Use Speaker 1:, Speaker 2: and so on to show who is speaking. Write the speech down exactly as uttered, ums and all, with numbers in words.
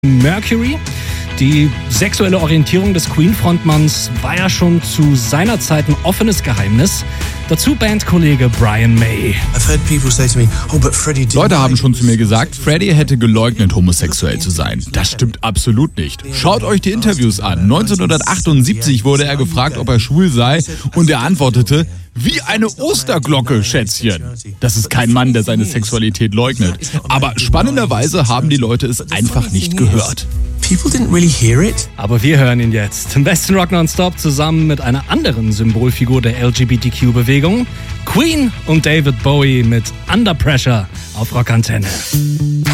Speaker 1: Mercury. Die sexuelle Orientierung des Queen-Frontmanns war ja schon zu seiner Zeit ein offenes Geheimnis. Dazu Bandkollege Brian May.
Speaker 2: Leute haben schon zu mir gesagt, Freddie hätte geleugnet, homosexuell zu sein. Das stimmt absolut nicht. Schaut euch die Interviews an. neunzehnhundertachtundsiebzig wurde er gefragt, ob er schwul sei, und er antwortete: Wie eine Osterglocke, Schätzchen. Das ist kein Mann, der seine Sexualität leugnet. Aber spannenderweise haben die Leute es einfach nicht gehört.
Speaker 3: People didn't really hear it.
Speaker 1: Aber wir hören ihn jetzt. Im besten Rock Nonstop zusammen mit einer anderen Symbolfigur der L G B T Q-Bewegung. Queen und David Bowie mit Under Pressure auf Rockantenne.